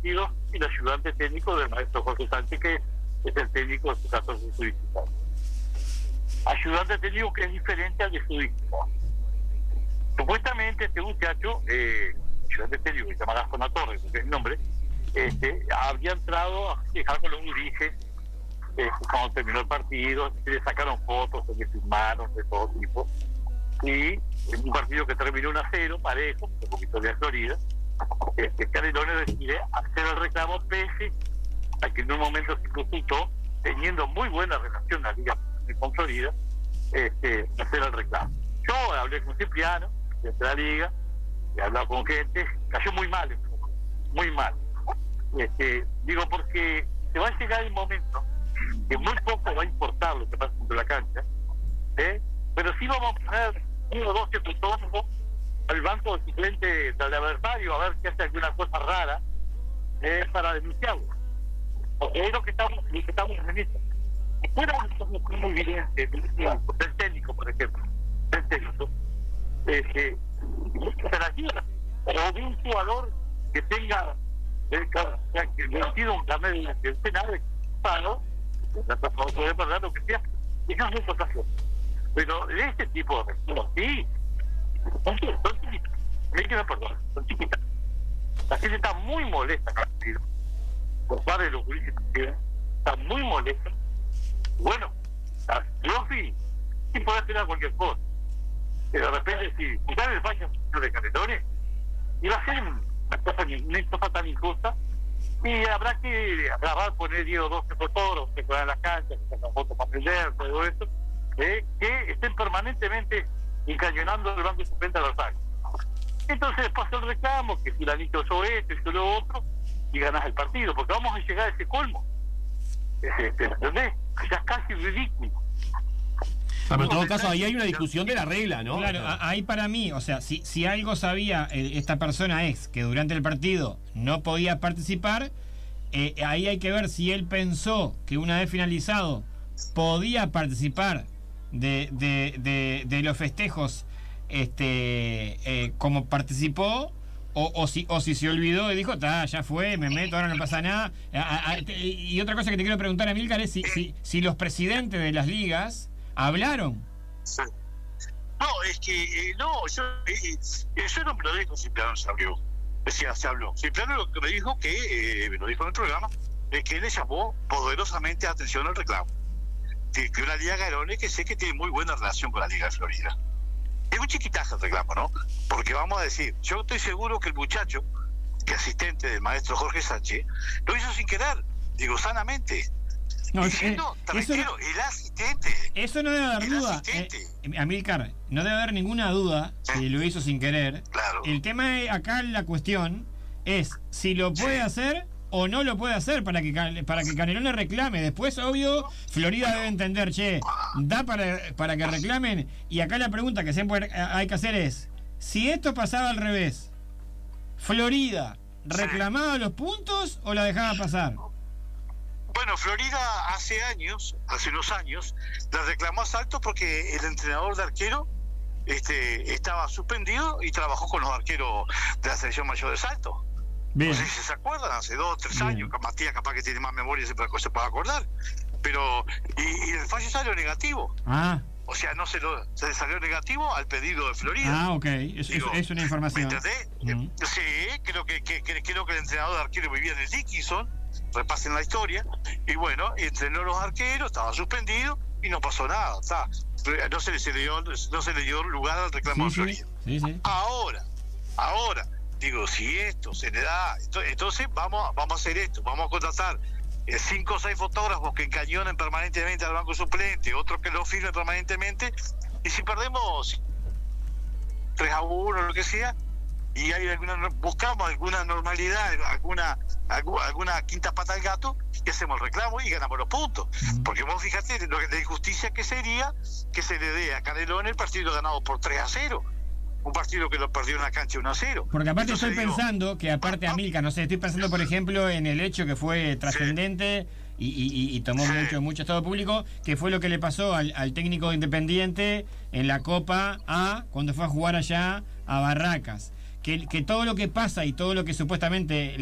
partidos y el ayudante técnico del maestro Jorge Sánchez, que es el técnico de su 14 de su distrito. Ayudante técnico que es diferente al de su distrito. Supuestamente este muchacho, ayudante técnico, que se llama Gastón Torres, que es el nombre, había entrado a festejar con los gurises cuando terminó el partido, se le sacaron fotos, se le firmaron de todo tipo, y en un partido que terminó 1-0, parejo, un poquito de Florida, Canelones decide hacer el reclamo pese a que en un momento se consultó, teniendo muy buena relación la liga con Florida, hacer el reclamo. Yo hablé con Cipriano, de la liga, he hablado con gente, cayó muy mal, muy mal. Digo, porque se va a llegar el momento que muy poco va a importar lo que pasa dentro de la cancha, pero sí vamos a poner 1 o 2 segundos al banco de suplente del adversario a ver si hace alguna cosa rara para denunciarlo, porque es lo que estamos en esto. Fuera muy evidente del técnico, por ejemplo, del técnico, se la lleva, o de un jugador que tenga que metido un carnet de penal pago, poder perder lo que sea, eso es otra cosa. Pero de este tipo de recursos, sí, son chiquitas, hay que me perdonar, son chiquitas. La gente está muy molesta, por parte de los juristas, está muy molesta. Bueno, yo sí puedo esperar cualquier cosa, pero de repente si sale el fallo de Canelones, iba a ser una cosa tan injusta, y habrá que poner 10 o 12 fotógrafos que juegan en las canchas, que sacan fotos para aprender, todo eso, que estén permanentemente encañonando el banco de suplente adversario. Entonces pasa el reclamo, que si la Nico hizo esto, hizo lo otro, y ganas el partido, porque vamos a llegar a ese colmo. ¿Entendés? Ya es casi ridículo. Pero en todo caso, ahí hay una discusión de la regla, ¿no? Claro, ahí para mí, o sea, si algo sabía esta persona es que durante el partido no podía participar, ahí hay que ver si él pensó que una vez finalizado podía participar de los festejos como participó, o si se olvidó y dijo, ya fue, me meto, ahora no pasa nada. Y otra cosa que te quiero preguntar, Amílcar, es si los presidentes de las ligas hablaron. Sí. No, es que yo no me lo dijo Cipriano, se habló. Cipriano lo que me dijo, me lo dijo en el programa, es que él le llamó poderosamente atención al reclamo. Que una liga Canelones que sé que tiene muy buena relación con la liga de Florida. Es un chiquitaje el reclamo, ¿no? Porque vamos a decir, yo estoy seguro que el muchacho, que asistente del maestro Jorge Sánchez, lo hizo sin querer, digo, sanamente. No, diciendo, tranquilo, el asistente. Eso no debe haber duda. Amílcar, no debe haber ninguna duda si lo hizo sin querer. Claro. El tema acá, la cuestión es si lo puede hacer o no lo puede hacer para que Canelones reclame. Después, obvio, Florida debe entender, da para que reclamen. Y acá la pregunta que siempre hay que hacer es, si esto pasaba al revés, ¿Florida reclamaba los puntos o la dejaba pasar? Bueno, Florida hace unos años, la reclamó a Salto porque el entrenador de arquero estaba suspendido y trabajó con los arqueros de la selección mayor de Salto. Bien. No sé si se acuerdan, hace 2 o 3 años, Matías capaz que tiene más memoria, se puede acordar. Pero, y el fallo salió negativo. O sea, se salió negativo al pedido de Florida. Ok, es una información. ¿Me entendés? Sí, creo que el entrenador de arquero vivía en el Dickinson, repasen la historia, y bueno, entrenó los arqueros, estaba suspendido y no pasó nada, no se le dio lugar al reclamo de Florida. Sí. Ahora, digo, si esto se le da, entonces vamos a hacer esto, vamos a contratar 5 o 6 fotógrafos que encañonen permanentemente al banco suplente, otros que lo filmen permanentemente, y si perdemos 3-1, lo que sea, y buscamos alguna normalidad, alguna quinta pata al gato, y hacemos el reclamo y ganamos los puntos. Porque vos fíjate la injusticia que sería que se le dé a Canelones el partido ganado por 3-0. Un partido que lo perdió en la cancha 1-0. Porque aparte estoy pensando que aparte Amílcar, no sé, estoy pensando por ejemplo en el hecho que fue trascendente y tomó mucho estado público, que fue lo que le pasó al técnico de Independiente en la Copa A cuando fue a jugar allá a Barracas. Que todo lo que pasa y todo lo que supuestamente